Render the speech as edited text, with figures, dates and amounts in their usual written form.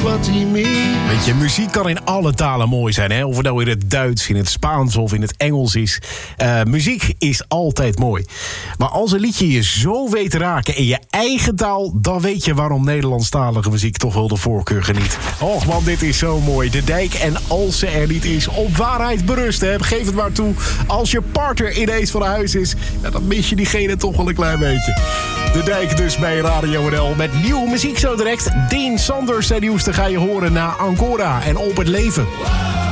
what he means. Weet je, muziek kan in alle talen mooi zijn, hè? Of het nou in het Duits, in het Spaans of in het Engels is. Muziek is altijd mooi. Maar als een liedje je zo weet te raken in je eigen taal, dan weet je waarom Nederlandstalige muziek toch wel de voorkeur geniet. Och man, dit is zo mooi. De Dijk en als ze er niet is, op waarheid berust, hè? Geef het maar toe. Als je partner ineens van huis is, ja, dan mis je diegene toch wel een klein beetje. De Dijk dus bij Radio NL met nieuwe muziek zo direct. Dean Sanders, zijn nieuwste ga je horen na Ancora en Op het Leven.